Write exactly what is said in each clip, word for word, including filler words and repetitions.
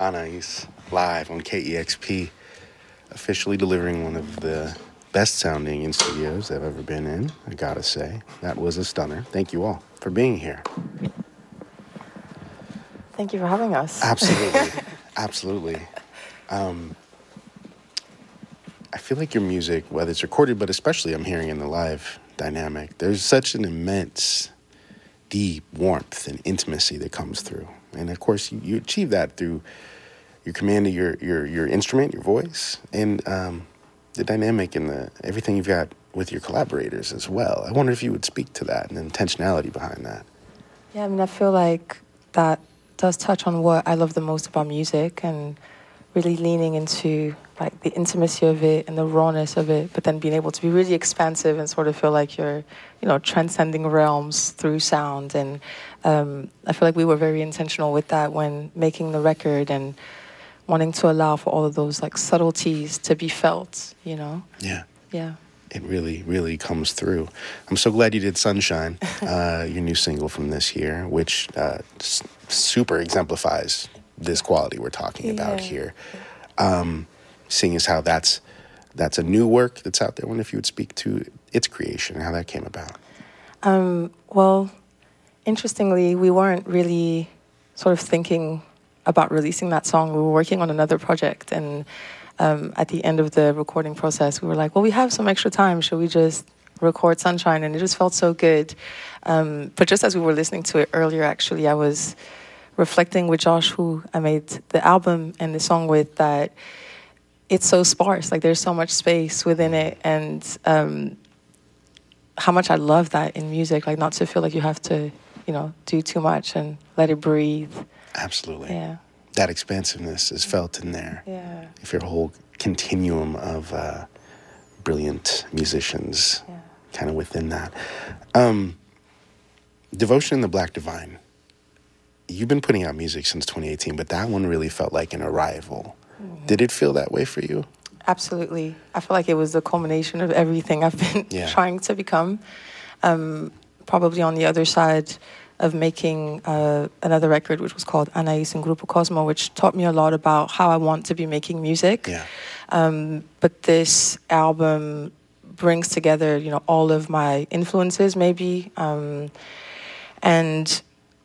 Anais, live on K E X P, officially delivering one of the best sounding in studios I've ever been in, I gotta say. That was a stunner. Thank you all for being here. Thank you for having us. Absolutely. Absolutely. Um, I feel like your music, whether it's recorded, but especially I'm hearing in the live dynamic, there's such an immense, deep warmth and intimacy that comes through. And of course, you, you achieve that through your command of your, your, your instrument, your voice, and um, the dynamic and the everything you've got with your collaborators as well. I wonder if you would speak to that and the intentionality behind that. Yeah, I mean, I feel like that does touch on what I love the most about music, and really leaning into like the intimacy of it and the rawness of it, but then being able to be really expansive and sort of feel like you're, you know, transcending realms through sound. And um, I feel like we were very intentional with that when making the record and wanting to allow for all of those like subtleties to be felt, you know? Yeah. Yeah. It really, really comes through. I'm so glad you did Sunshine, uh, your new single from this year, which uh, s- super exemplifies this quality we're talking about Yeah. here. Um, seeing as how that's that's a new work that's out there, I wonder if you would speak to its creation and how that came about. Um, well, interestingly, we weren't really sort of thinking about releasing that song. We were working on another project, and um, at the end of the recording process, we were like, well, we have some extra time. Should we just record Sunshine? And it just felt so good. Um, but just as we were listening to it earlier, actually, I was reflecting with Josh, who I made the album and the song with, that it's so sparse. Like, there's so much space within it. And um, how much I love that in music, like not to feel like you have to, you know, do too much and let it breathe. Absolutely. Yeah. That expansiveness is felt in there. Yeah. If your whole continuum of uh, brilliant musicians Yeah. kind of within that. Um, Devotion and the Black Divine. You've been putting out music since twenty eighteen, but that one really felt like an arrival. Mm-hmm. Did it feel that way for you? Absolutely. I feel like it was the culmination of everything I've been yeah. trying to become. Um, probably on the other side of making uh, another record, which was called Anais and Grupo Cosmo, which taught me a lot about how I want to be making music. Yeah. Um, but this album brings together, you know, all of my influences, maybe. Um, and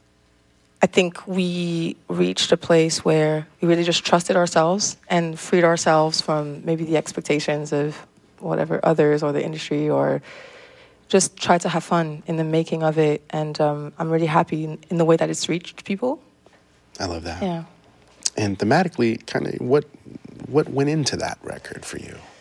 I think we reached a place where we really just trusted ourselves and freed ourselves from maybe the expectations of whatever others or the industry, or just try to have fun in the making of it. And um, I'm really happy in, in the way that it's reached people. I love that. Yeah. And thematically, kind of what what went into that record for you?